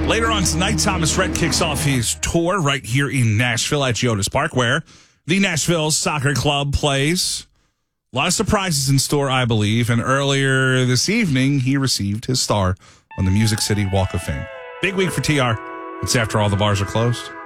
Later on tonight, Thomas Rhett kicks off his tour right here in Nashville at Geodis Park, where the Nashville Soccer Club plays. A lot of surprises in store, I believe. And earlier this evening, he received his star on the Music City Walk of Fame. Big week for TR. It's after all the bars are closed.